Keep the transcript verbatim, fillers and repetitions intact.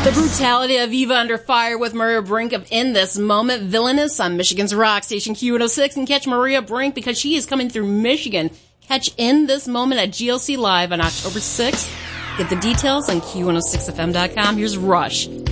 The brutality of Eva Under Fire with Maria Brink of In This Moment, Villainous on Michigan's Rock Station Q one oh six, and catch Maria Brink because she is coming through Michigan. Catch In This Moment at G L C Live on October sixth. Get the details on Q one oh six F M dot com. Here's Rush